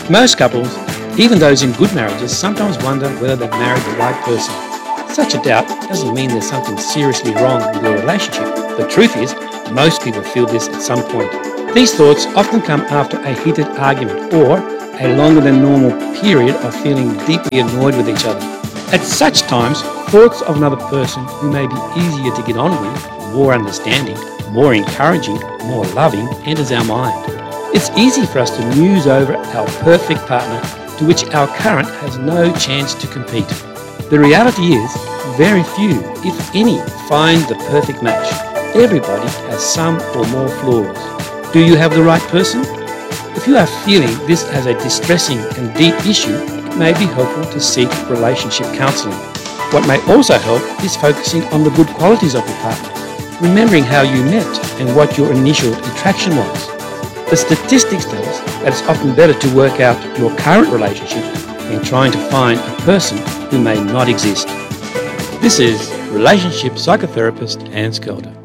Most couples, even those in good marriages, sometimes wonder whether they've married the right person. Such a doubt doesn't mean there's something seriously wrong with your relationship. The truth is, most people feel this at some point. These thoughts often come after a heated argument or a longer than normal period of feeling deeply annoyed with each other. At such times, thoughts of another person who may be easier to get on with, more understanding, more encouraging, more loving, enters our mind. It's easy for us to muse over our perfect partner to which our current has no chance to compete. The reality is, very few, if any, find the perfect match. Everybody has some or more flaws. Do you have the right person? If you are feeling this as a distressing and deep issue, it may be helpful to seek relationship counselling. What may also help is focusing on the good qualities of your partner, remembering how you met and what your initial attraction was. The statistics tell us that it's often better to work out your current relationship than trying to find a person who may not exist. This is relationship psychotherapist Hans Gelder.